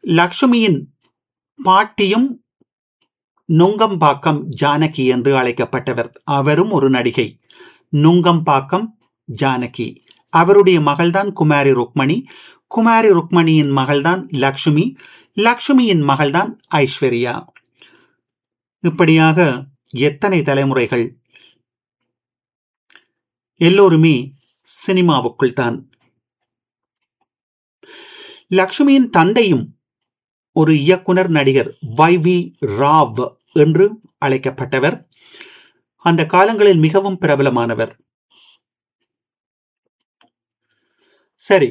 லக்ஷ்மியின் பாட்டியும் நுங்கம்பாக்கம் ஜானகி என்று அழைக்கப்பட்டவர். அவரும் ஒரு நடிகை. நுங்கம்பாக்கம் ஜானகி. அவருடைய மகள்தான் குமாரி ருக்மணி. குமாரி ருக்மணியின் மகள்தான் லக்ஷ்மி. லக்ஷ்மியின் மகள்தான் ஐஸ்வர்யா. இப்படியாக எத்தனை தலைமுறைகள்! எல்லோருமே சினிமாவுக்குள் தான். லக்ஷ்மியின் தந்தையும் ஒரு இயக்குனர் நடிகர் வி ராவ் என்று அழைக்கப்பட்டவர். அந்த காலங்களில் மிகவும் பிரபலமானவர். சரி,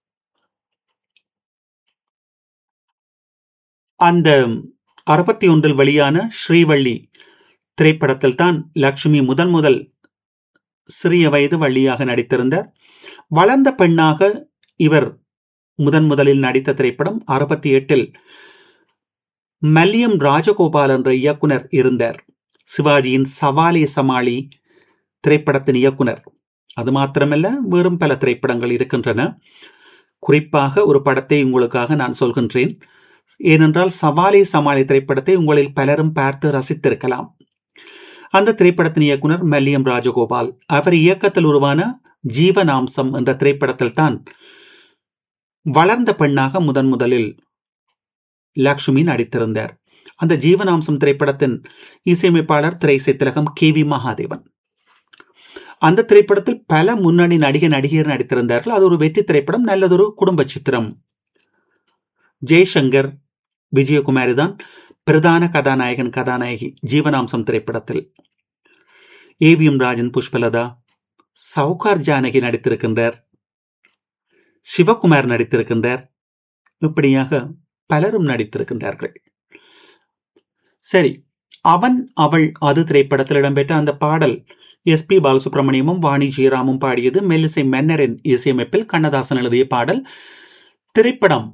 அந்த 61 வெளியான ஸ்ரீவள்ளி திரைப்படத்தில் தான் லக்ஷ்மி முதல் சிறிய வயது வள்ளியாக நடித்திருந்தார். வளர்ந்த பெண்ணாக இவர் முதலில் நடித்த திரைப்படம் 68 மல்லியம் ராஜகோபால் என்ற இயக்குனர் இருந்தார். சிவாஜியின் சவாலே சமாளி திரைப்படத்தின் இயக்குனர். அது மாத்திரமல்ல, வேறும் பல திரைப்படங்கள் இருக்கின்றன. குறிப்பாக ஒரு படத்தை உங்களுக்காக நான் சொல்கின்றேன். ஏனென்றால் சவாலே சமாளி திரைப்படத்தை உங்களில் பலரும் பார்த்து ரசித்திருக்கலாம். அந்த திரைப்படத்தின் இயக்குனர் மல்லியம் ராஜகோபால். அவர் இயக்கத்தில் உருவான ஜீவனாம்சம் என்ற திரைப்படத்தில் தான் வளர்ந்த பெண்ணாக முதலில் லக்ஷ்மி நடித்திருந்தார். அந்த ஜீவனாம்சம் திரைப்படத்தின் இசையமைப்பாளர் திரைசை திலகம் KV மகாதேவன். அந்த திரைப்படத்தில் பல முன்னணி நடிகர் நடித்திருந்தார்கள். அது ஒரு வெற்றி திரைப்படம், நல்லதொரு குடும்ப சித்திரம். ஜெய்சங்கர், விஜயகுமாரி தான் பிரதான கதாநாயகன் கதாநாயகி ஜீவனாம்சம் திரைப்படத்தில். AVM ராஜன், புஷ்பலதா, சவுகார் ஜானகி நடித்திருக்கின்றார். சிவகுமார் நடித்திருக்கின்றார். இப்படியாக பலரும் நடித்திருக்கின்றார்கள். சரி, அவன் அவள் அது திரைப்படத்தில் இடம்பெற்ற அந்த பாடல் SP பாலசுப்ரமணியமும் வாணி ஜெயராமும் பாடியது. மெல்லிசை மன்னரின் இசையமைப்பில் கண்ணதாசன் எழுதிய பாடல். திரைப்படம்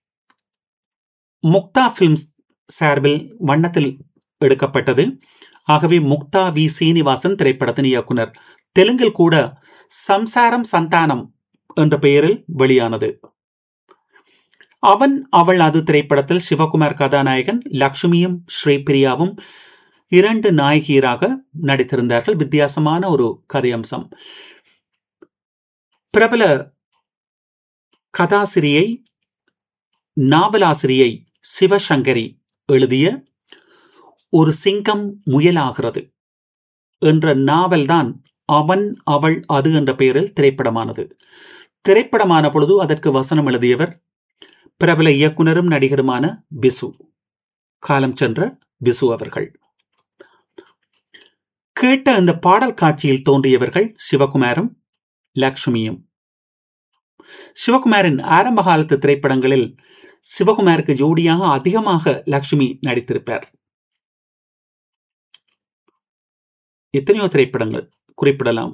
முக்தா பிலிம்ஸ் சார்பில் வண்ணத்தில் எடுக்கப்பட்டது. ஆகவே முக்தா வி சீனிவாசன் திரைப்படத்தின் இயக்குனர். தெலுங்கில் கூட சம்சாரம் சந்தானம் என்ற பெயரில் வெளியானது. அவன் அவள் அது திரைப்படத்தில் சிவகுமார் கதாநாயகன், லக்ஷ்மியும் ஸ்ரீபிரியாவும் 2 நாயகியராக நடித்திருந்தார்கள். வித்தியாசமான ஒரு கதையம்சம். பிரபல கதாசிரியை, நாவலாசிரியை சிவசங்கரி எழுதிய ஒரு சிங்கம் முயலாகிறது என்ற நாவல்தான் அவன் அவள் அது என்ற பெயரில் திரைப்படமானது. திரைப்படமான பொழுது அதற்கு வசனம் எழுதியவர் பிரபல இயக்குனரும் நடிகருமான விசு, காலம் சென்ற விசு அவர்கள். கேட்ட அந்த பாடல் காட்சியில் தோன்றியவர்கள் சிவகுமாரும் லக்ஷ்மியும். சிவகுமாரின் ஆரம்ப காலத்து திரைப்படங்களில் சிவகுமாருக்கு ஜோடியாக அதிகமாக லக்ஷ்மி நடித்திருப்பார். எத்தனையோ திரைப்படங்கள் குறிப்பிடலாம்.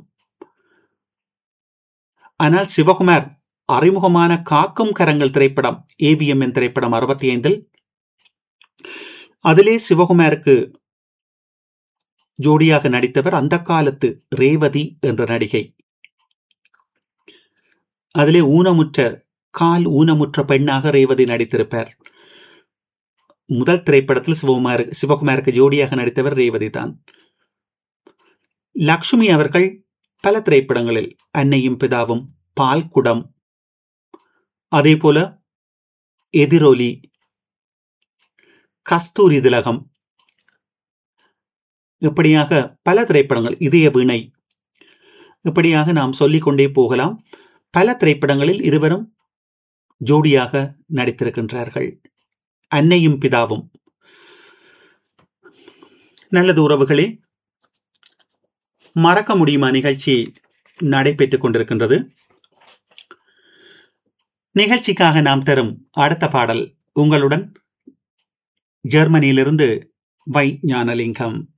ஆனால் சிவகுமார் அறிமுகமான காக்கும் கரங்கள் திரைப்படம், AVM திரைப்படம் 65, அதிலே சிவகுமாருக்கு ஜோடியாக நடித்தவர் அந்த காலத்து ரேவதி என்ற நடிகை. அதிலே ஊனமுற்ற பெண்ணாக ரேவதி நடித்திருப்பார். முதல் திரைப்படத்தில் சிவகுமாருக்கு ஜோடியாக நடித்தவர் ரேவதி தான். லக்ஷ்மி அவர்கள் பல திரைப்படங்களில் அன்னையும் பிதாவும், பால்குடம், அதே போல எதிரொலி, கஸ்தூரி திலகம், இப்படியாக பல திரைப்படங்கள், இதய வீணை, இப்படியாக நாம் சொல்லிக்கொண்டே போகலாம். பல திரைப்படங்களில் இருவரும் ஜோடியாக நடித்திருக்கின்றார்கள். அன்னையும் பிதாவும். நல்லது உறவுகளே, மறக்க முடியுமா நிகழ்ச்சி நடைபெற்றுக் கொண்டிருக்கின்றது. நிகழ்ச்சிக்காக நாம் தரும் அடுத்த பாடல் உங்களுடன் ஜெர்மனியிலிருந்து வை ஞானலிங்கம்.